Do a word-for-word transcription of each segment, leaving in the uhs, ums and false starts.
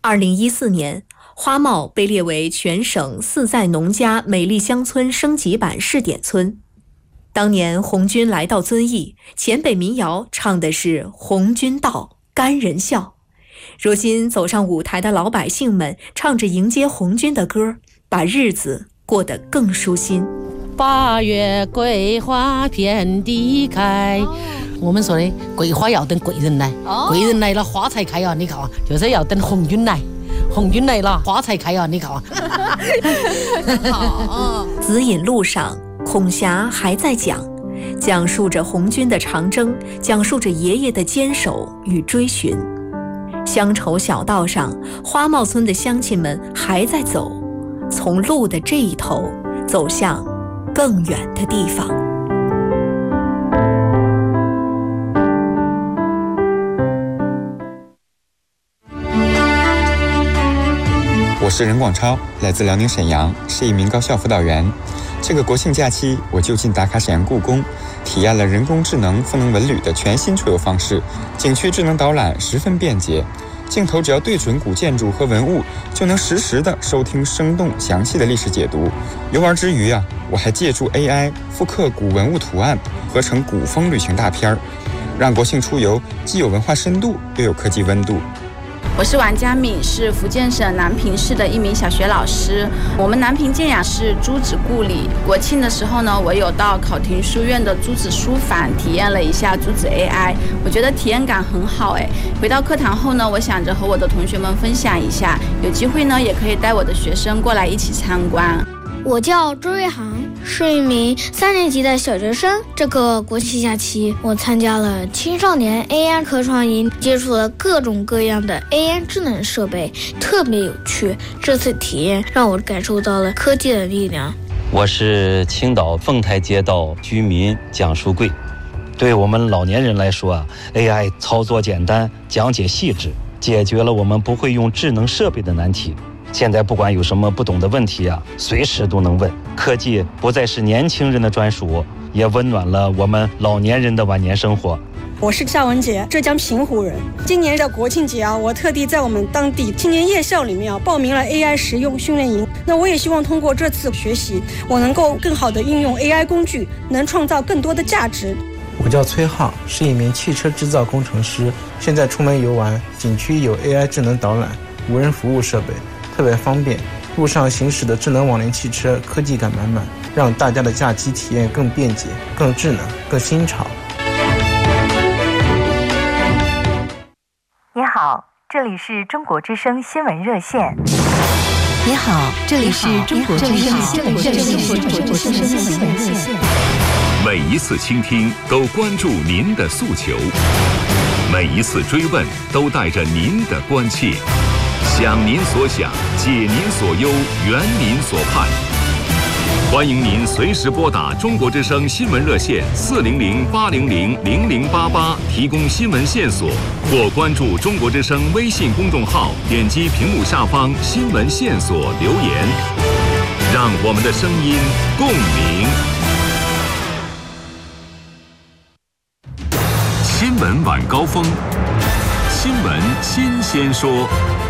二零一四年，花茂被列为全省四在农家美丽乡村升级版试点村。当年红军来到遵义，黔北民谣唱的是红军到，甘人笑。如今走上舞台的老百姓们唱着迎接红军的歌，把日子过得更舒心。 八月桂花遍地开，我们说的桂花要等贵人来，贵人来了花才开啊！你看啊，就是要等红军来，红军来了花才开啊！你看啊。 好，紫引路上，孔霞还在讲，讲述着红军的长征，讲述着爷爷的坚守与追寻。乡愁小道上，花茂村的乡亲们还在走，从路的这一头走向更远的地方。 我是任广超，来自辽宁沈阳，是一名高校辅导员。这个国庆假期，我就近打卡沈阳故宫，体验了人工智能赋能文旅的全新出游方式。景区智能导览十分便捷，镜头只要对准古建筑和文物，就能实时的收听生动详细的历史解读。游玩之余啊，我还借助 A I 复刻古文物图案，合成古风旅行大片，让国庆出游既有文化深度，又有科技温度。 我是王佳敏，是福建省南平市的一名小学老师。我们南平建阳是朱子故里，国庆的时候呢，我有到考亭书院的朱子书房体验了一下朱子 A I， 我觉得体验感很好哎。回到课堂后呢，我想着和我的同学们分享一下，有机会呢也可以带我的学生过来一起参观。 我叫周瑞航，是一名三年级的小学生。这个国庆假期，我参加了青少年 A I 科创营，接触了各种各样的 A I 智能设备，特别有趣。这次体验让我感受到了科技的力量。 我是青岛凤台街道居民蒋书贵。对我们老年人来说啊 ，A I 操作简单，讲解细致，解决了我们不会用智能设备的难题。现在不管有什么不懂的问题啊，随时都能问。科技不再是年轻人的专属，也温暖了我们老年人的晚年生活。 我是夏文杰，浙江平湖人。今年的国庆节啊，我特地在我们当地青年夜校里面啊报名了 A I 实用训练营。那我也希望通过这次学习，我能够更好的应用 A I 工具，能创造更多的价值。 我叫崔浩，是一名汽车制造工程师。现在出门游玩，景区有 A I 智能导览、无人服务设备，特别方便。路上行驶的智能网联汽车科技感满满，让大家的假期体验更便捷、更智能、更新潮。 你好，这里是中国之声新闻热线。 你好，这里是中国之声新闻热线。 每一次倾听都关注您的诉求，每一次追问都带着您的关切。想您所想，解您所忧，圆您所盼。欢迎您随时拨打中国之声新闻热线四零零八零零零零八八提供新闻线索，或关注中国之声微信公众号，点击屏幕下方新闻线索留言，让我们的声音共鸣。新闻晚高峰，新闻新鲜说。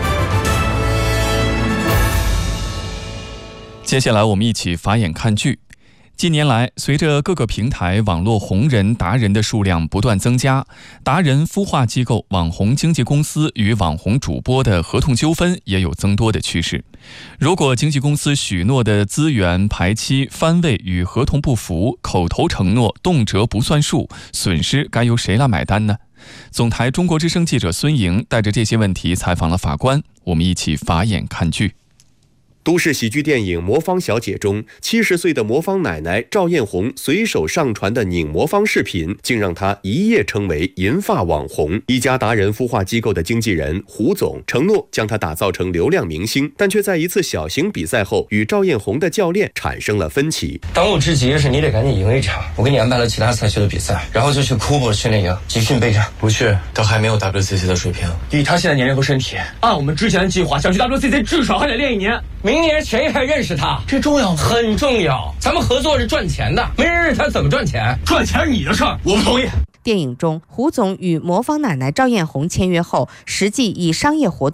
接下来我们一起法眼看剧。近年来，随着各个平台网络红人达人的数量不断增加，达人孵化机构、网红经纪公司与网红主播的合同纠纷也有增多的趋势。如果经纪公司许诺的资源、排期、番位与合同不符，口头承诺动辄不算数，损失该由谁来买单呢？总台中国之声记者孙莹带着这些问题采访了法官，我们一起法眼看剧。 都市喜剧电影《魔方小姐》中，七十岁的魔方奶奶赵艳红随手上传的拧魔方视频，竟让她一夜成为银发网红。一家达人孵化机构的经纪人胡总承诺将她打造成流量明星，但却在一次小型比赛后与赵艳红的教练产生了分歧。 当务之急是你得赶紧赢一场，我给你安排了其他赛区的比赛，然后就去库珀训练营集训备战。不去，都还没有 W C C 的水平。以他现在年龄和身体，按我们之前的计划，想去 W C C 至少还得练一年。明年谁还认识他？这重要吗？很重要。咱们合作是赚钱的，没人认识他怎么赚钱？赚钱是你的事儿，我不同意。 电影中，胡总与魔方奶奶赵艳红签约后，实际以商业活动